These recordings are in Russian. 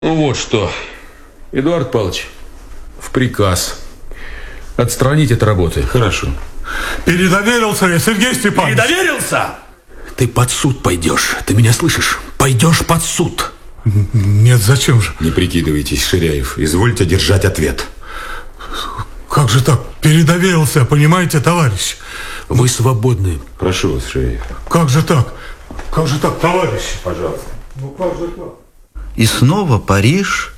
Ну вот что, Эдуард Павлович, в приказ отстранить от работы. Хорошо. Передоверился я, Сергей Степанович. Передоверился? Ты под суд пойдешь. Ты меня слышишь? Пойдешь под суд. Нет, зачем же? Не прикидывайтесь, Ширяев. Извольте держать ответ. Как же так? Передоверился, понимаете, товарищ? Вы свободны. Прошу вас, Ширяев. Как же так? Как же так, товарищ? Пожалуйста. Ну как же так? И снова Париж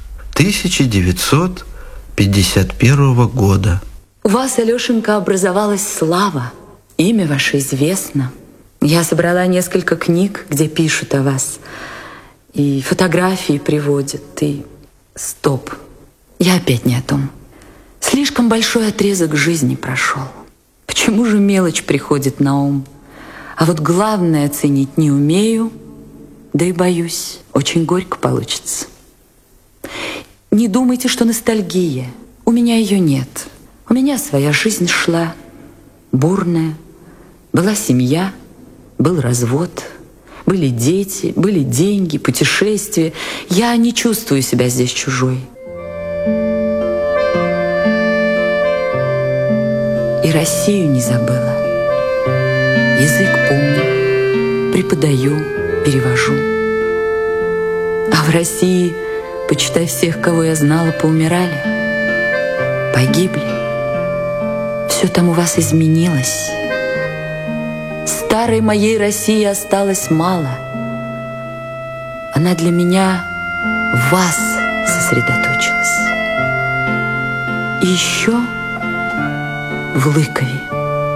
1951 года. У вас, Алешенька, образовалась слава. Имя ваше известно. Я собрала несколько книг, где пишут о вас. И фотографии приводят. И стоп. Я опять не о том. Слишком большой отрезок жизни прошел. Почему же мелочь приходит на ум? А вот главное оценить не умею, да и боюсь. Очень горько получится. Не думайте, что ностальгия. У меня ее нет. У меня своя жизнь шла, бурная. Была семья, был развод, были дети, были деньги, путешествия. Я не чувствую себя здесь чужой. И Россию не забыла. Язык помню, преподаю, перевожу. А в России, почитай, всех, кого я знала, поумирали, погибли. Все там у вас изменилось. Старой моей России осталось мало. Она для меня в вас сосредоточилась. И еще в Лыкове.